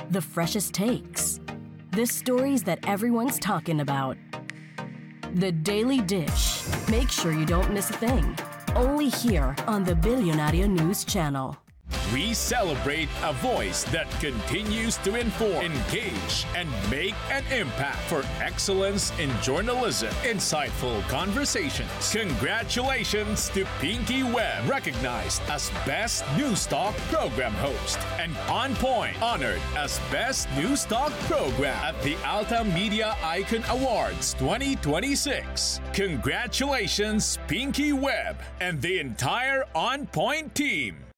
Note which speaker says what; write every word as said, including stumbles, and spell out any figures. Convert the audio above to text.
Speaker 1: the freshest takes, the stories that everyone's talking about. The Daily Dish. Make sure you don't miss a thing. Only here on the Billionario News Channel.
Speaker 2: We celebrate a voice that continues to inform, engage, and make an impact for excellence in journalism. Insightful conversations. Congratulations to Pinky Webb, recognized as Best News Talk Program Host, and On Point, honored as Best News Talk Program at the Alta Media Icon Awards twenty twenty-six. Congratulations, Pinky Webb, and the entire On Point team.